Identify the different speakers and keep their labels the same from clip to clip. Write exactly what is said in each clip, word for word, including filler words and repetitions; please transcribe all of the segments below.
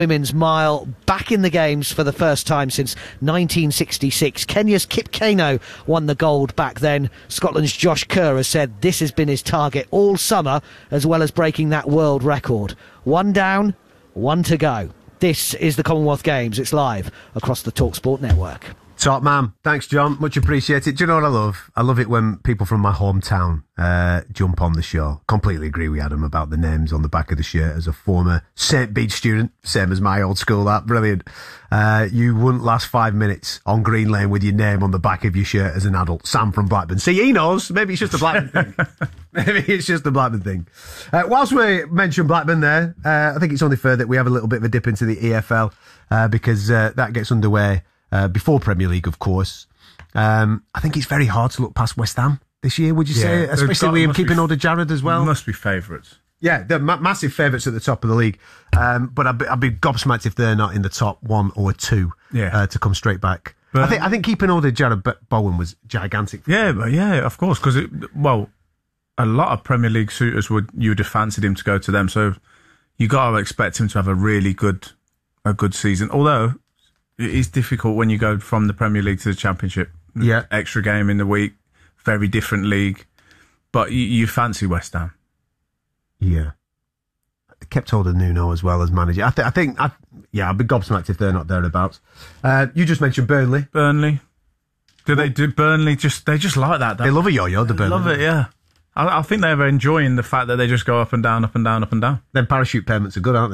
Speaker 1: Women's mile back in the games for the first time since nineteen sixty-six. Kenya's Kip Keino won the gold back then. Scotland's Josh Kerr has said this has been his target all summer, as well as breaking that world record. One down, one to go. This is the Commonwealth Games. It's live across the TalkSport network.
Speaker 2: Top man. Thanks, John. Much appreciated. Do you know what I love? I love it when people from my hometown uh, jump on the show. Completely agree with Adam about the names on the back of the shirt. As a former Saint Bede student, same as my old school, that. Brilliant. Uh, you wouldn't last five minutes on Green Lane with your name on the back of your shirt as an adult. Sam from Blackburn. See, he knows. Maybe it's just a Blackburn thing. Maybe it's just a Blackburn thing. Uh, whilst we mention Blackburn there, uh, I think it's only fair that we have a little bit of a dip into the E F L uh, because uh, that gets underway Uh, before Premier League, of course. Um, I think it's very hard to look past West Ham this year, would you
Speaker 3: yeah,
Speaker 2: say? Especially with keeping Oda Jared as well.
Speaker 3: Must be favourites.
Speaker 2: Yeah, they're ma- massive favourites at the top of the league. Um, but I'd be, I'd be gobsmacked if they're not in the top one or two
Speaker 3: yeah.
Speaker 2: uh, to come straight back. But I think I think keeping Oda Jared Bowen was gigantic.
Speaker 3: Yeah, but yeah, of course. Because, well, a lot of Premier League suitors would you'd have fancied him to go to them. So you got to expect him to have a really good, a good season. Although it is difficult when you go from the Premier League to the Championship.
Speaker 2: Yeah.
Speaker 3: Extra game in the week, very different league. But you, you fancy West Ham.
Speaker 2: Yeah. They kept hold of Nuno as well as manager. I, th- I think, I, yeah, I'd be gobsmacked if they're not thereabouts. Uh, you just mentioned Burnley.
Speaker 3: Burnley. Do they do Burnley just, they just like that.
Speaker 2: They love a yo-yo, the
Speaker 3: Burnley.
Speaker 2: Burnley.
Speaker 3: Love it, yeah. I, I think they're enjoying the fact that they just go up and down, up and down, up and down.
Speaker 2: Then parachute payments are good, aren't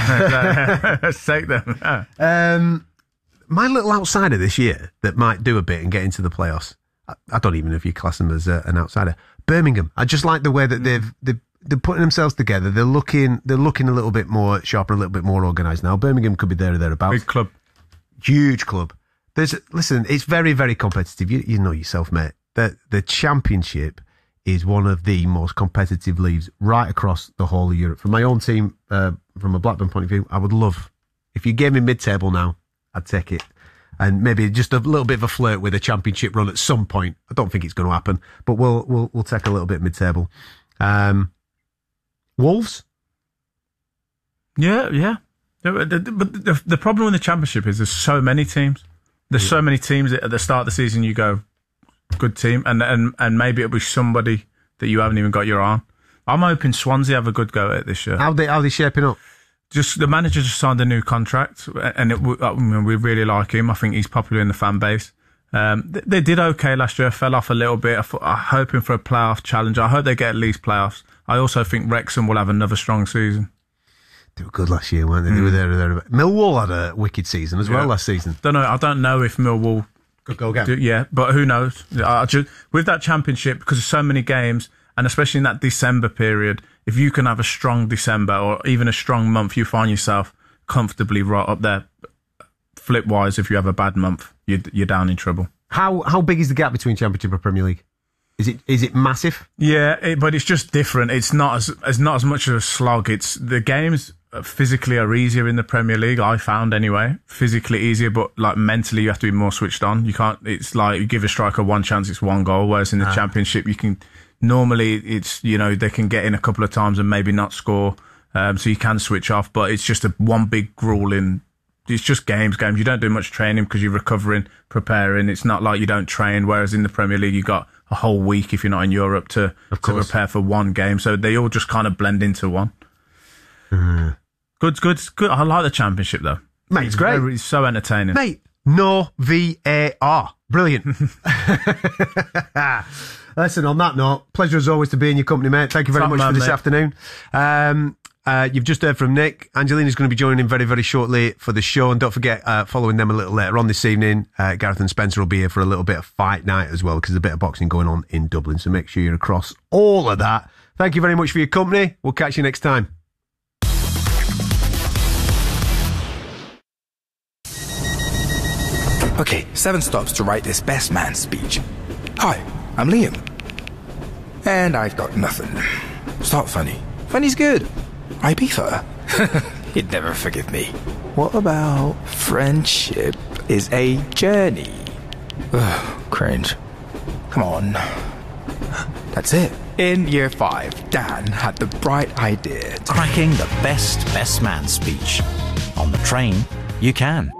Speaker 2: they?
Speaker 3: Let's take them. Yeah.
Speaker 2: Um, my little outsider this year that might do a bit and get into the playoffs, I, I don't even know if you class them as a, an outsider. Birmingham. I just like the way that they've, they've they're putting themselves together. They're looking they're looking a little bit more sharper, a little bit more organised now. Birmingham could be there or thereabouts.
Speaker 3: Big club,
Speaker 2: huge club. There's listen, it's very very competitive. You you know yourself, mate. The the Championship is one of the most competitive leagues right across the whole of Europe. From my own team, uh, from a Blackburn point of view, I would love if you gave me mid-table now. I'd take it. And maybe just a little bit of a flirt with a Championship run at some point. I don't think it's going to happen, but we'll we'll we'll take a little bit mid-table. Um, Wolves?
Speaker 3: Yeah, yeah. But the, the, the problem with the Championship is there's so many teams. There's yeah. so many teams that at the start of the season you go, good team, and and and maybe it'll be somebody that you haven't even got your eye on. I'm hoping Swansea have a good go at it this year.
Speaker 2: How they how they shaping up?
Speaker 3: Just the manager just signed a new contract, and it, I mean, we really like him. I think he's popular in the fan base. Um, they, they did okay last year, fell off a little bit. I thought, I'm hoping for a playoff challenge. I hope they get at least playoffs. I also think Wrexham will have another strong season.
Speaker 2: They were good last year, weren't they? Mm. They were there, there. Millwall had a wicked season as yeah. well last season.
Speaker 3: Don't know. I don't know if Millwall
Speaker 2: could go again.
Speaker 3: Do, yeah, but who knows? I just, with that Championship, because there's so many games, and especially in that December period, if you can have a strong December or even a strong month, you find yourself comfortably right up there. Flip-wise, if you have a bad month, you're, you're down in trouble.
Speaker 2: How how big is the gap between Championship and Premier League? Is it is it massive?
Speaker 3: Yeah, it, but it's just different. It's not as it's not as much of a slog. It's the games physically are easier in the Premier League. I found anyway, physically easier, but like mentally you have to be more switched on. You can't. It's like you give a striker one chance, it's one goal. Whereas in the ah. Championship, you can. Normally, it's, you know, they can get in a couple of times and maybe not score, um, so you can switch off, but it's just a one big grueling, it's just games, games. You don't do much training because you're recovering, preparing. It's not like you don't train, whereas in the Premier League, you got a whole week, if you're not in Europe, to, to prepare for one game, so they all just kind of blend into one. Mm. Good, good, good. I like the Championship, though.
Speaker 2: Mate, it's great.
Speaker 3: Very, it's so entertaining.
Speaker 2: Mate, no V A R. Brilliant. Listen, on that note, pleasure as always to be in your company, mate. Thank you very Top much man, for this mate. afternoon. Um, uh, you've just heard from Nick. Angelina's going to be joining in very, very shortly for the show. And don't forget, uh, following them a little later on this evening, uh, Gareth and Spencer will be here for a little bit of fight night as well, because there's a bit of boxing going on in Dublin. So make sure you're across all of that. Thank you very much for your company. We'll catch you next time.
Speaker 4: Okay, seven stops to write this best man speech. Hi, I'm Liam. And I've got nothing. Start funny. Funny's good. Ibiza? He'd never forgive me. What about friendship is a journey? Ugh, cringe. Come on. That's it. In year five, Dan had the bright idea to...
Speaker 5: cracking the best best man speech. On the train, you can.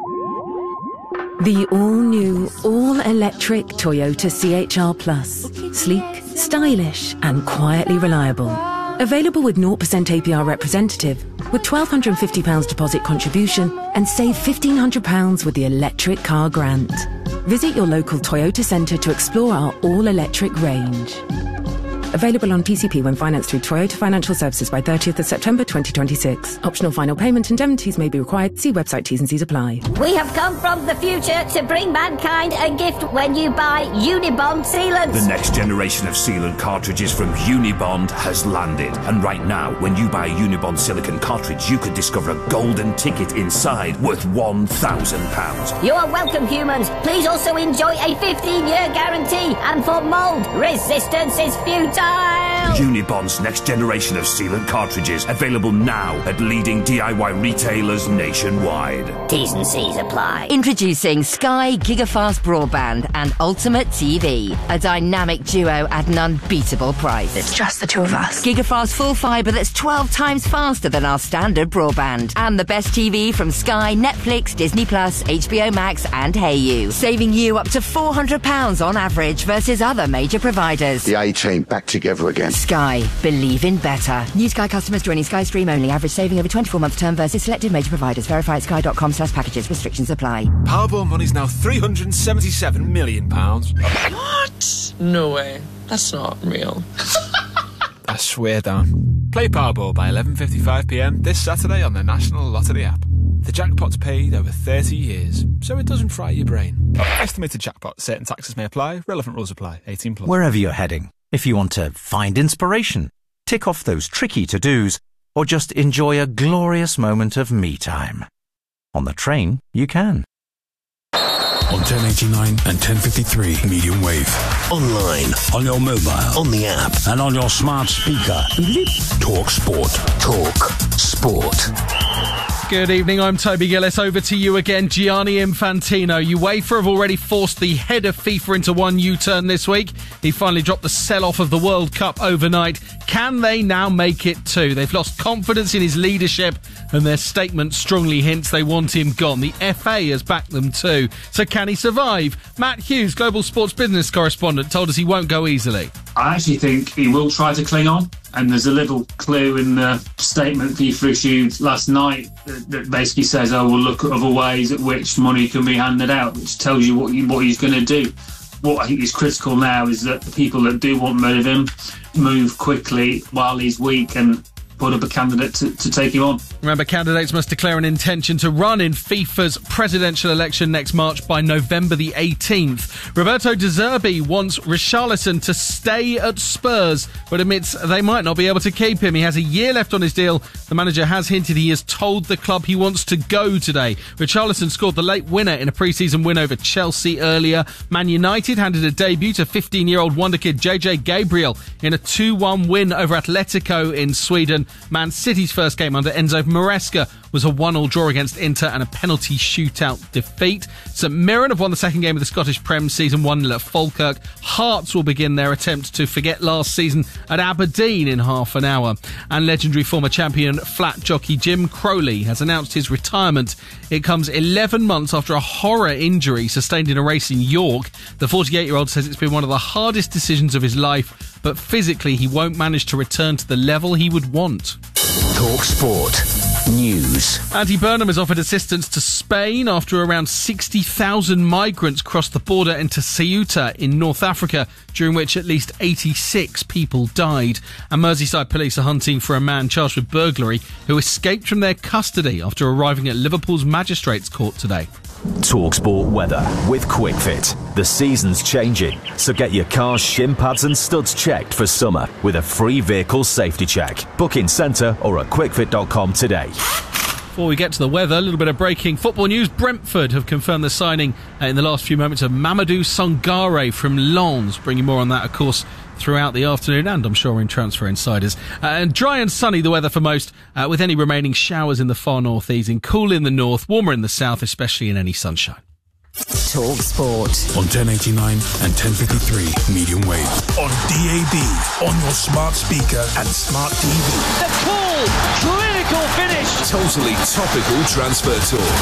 Speaker 6: The all-new, all-electric Toyota C H R Plus. Sleek, stylish and quietly reliable. Available with zero percent A P R representative, with one thousand two hundred fifty pounds deposit contribution and save one thousand five hundred pounds with the electric car grant. Visit your local Toyota centre to explore our all-electric range. Available on P C P when financed through Toyota Financial Services by thirtieth of September twenty twenty-six. Optional final payment indemnities may be required. See website T's and C's apply.
Speaker 7: We have come from the future to bring mankind a gift when you buy Unibond sealants.
Speaker 8: The next generation of sealant cartridges from Unibond has landed. And right now, when you buy a Unibond silicone cartridge, you could discover a golden ticket inside worth one thousand pounds.
Speaker 7: You are welcome, humans. Please also enjoy a fifteen-year guarantee. And for mould, resistance is futile.
Speaker 8: Unibond's next generation of sealant cartridges, available now at leading D I Y retailers nationwide.
Speaker 7: T's and C's apply.
Speaker 9: Introducing Sky Gigafast Broadband and Ultimate T V, a dynamic duo at an unbeatable price.
Speaker 10: It's just the two of us.
Speaker 9: Gigafast full fibre that's twelve times faster than our standard broadband. And the best T V from Sky, Netflix, Disney Plus, H B O Max and Hey You, saving you up to four hundred pounds on average versus other major providers.
Speaker 11: The A-Team back together again.
Speaker 9: Sky. Believe in better. New Sky customers joining Sky Stream only. Average saving over twenty-four month term versus selected major providers. Verify at sky.com slash packages. Restrictions apply.
Speaker 12: Powerball money's now three hundred seventy-seven million pounds.
Speaker 13: What? No way. That's not real.
Speaker 12: I swear down. Play Powerball by eleven fifty-five p m this Saturday on the National Lottery app. The jackpot's paid over thirty years, so it doesn't fry your brain. Estimated jackpot. Certain taxes may apply. Relevant rules apply. eighteen plus.
Speaker 5: Wherever you're heading, if you want to find inspiration, tick off those tricky to-dos, or just enjoy a glorious moment of me time. On the train, you can.
Speaker 14: On ten eighty-nine and ten fifty-three medium wave. Online, on your mobile, on the app, and on your smart speaker. Talk Sport. Talk Sport.
Speaker 15: Good evening, I'm Toby Gillis. Over to you again. Gianni Infantino. UEFA have already forced the head of FIFA into one U-turn this week. He finally dropped the sell-off of the World Cup overnight. Can they now make it two? They've lost confidence in his leadership and their statement strongly hints they want him gone. The F A has backed them too. So can he survive? Matt Hughes, Global Sports Business correspondent, told us he won't go easily.
Speaker 16: I actually think he will try to cling on. And there's a little clue in the statement FIFA issued last night that, that basically says, oh, we'll look at other ways at which money can be handed out, which tells you what, he, what he's going to do. What I think is critical now is that the people that do want rid of him move quickly while he's weak and put up a candidate to, to take him on.
Speaker 15: Remember, candidates must declare an intention to run in FIFA's presidential election next March by November the eighteenth. Roberto De Zerbi wants Richarlison to stay at Spurs, but admits they might not be able to keep him. He has a year left on his deal. The manager has hinted he has told the club he wants to go today. Richarlison scored the late winner in a pre-season win over Chelsea earlier. Man United handed a debut to fifteen-year-old wonder kid J J Gabriel in a two one win over Atletico in Sweden. Man City's first game under Enzo Maresca was a one all draw against Inter and a penalty shootout defeat. St Mirren have won the second game of the Scottish Prem season one nil at Falkirk. Hearts will begin their attempt to forget last season at Aberdeen in half an hour. And legendary former champion flat jockey Jim Crowley has announced his retirement. It comes eleven months after a horror injury sustained in a race in York. The forty-eight-year-old says it's been one of the hardest decisions of his life, but physically he won't manage to return to the level he would want.
Speaker 14: Talk Sport News.
Speaker 15: Andy Burnham has offered assistance to Spain after around sixty thousand migrants crossed the border into Ceuta in North Africa, during which at least eighty-six people died. And Merseyside police are hunting for a man charged with burglary who escaped from their custody after arriving at Liverpool's magistrates' court today.
Speaker 17: TalkSport weather with QuickFit. The season's changing, so get your car's shim pads and studs checked for summer with a free vehicle safety check. Book in centre or at quick fit dot com today.
Speaker 15: Before we get to the weather, a little bit of breaking football news. Brentford have confirmed the signing uh, in the last few moments of Mamadou Sangare from Lens. Bringing more on that, of course, throughout the afternoon, and I'm sure in Transfer Insiders. Uh, and dry and sunny the weather for most, uh, with any remaining showers in the far north easing. Cool in the north, warmer in the south, especially in any sunshine.
Speaker 9: Talk Sport.
Speaker 14: On ten eighty-nine and ten fifty-three medium wave.
Speaker 10: On D A B, on your smart speaker and smart T V.
Speaker 18: The cool, clinical finish.
Speaker 10: Totally topical transfer talk.